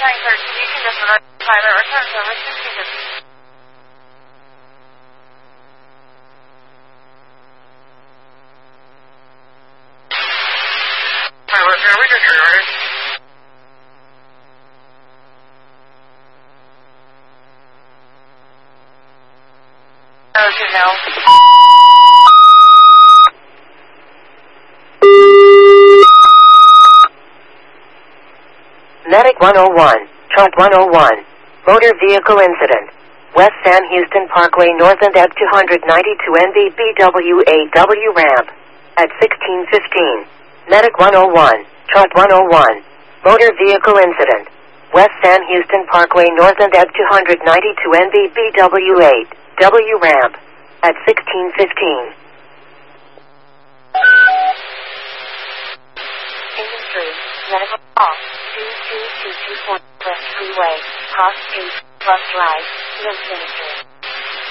13, you can disregard private return service decision. Private service disregarded. Okay, now. Medic 101, Truck 101, Motor Vehicle Incident, West San Houston Parkway North and at 292 NBBW8W ramp, at 1615. Medic 101, Truck 101, Motor Vehicle Incident, West San Houston Parkway North and at 292 NBBW8W ramp, at 1615. Industry, medical call, 22224 West Freeway, Cost 8, Bus Drive, Lives Ministry.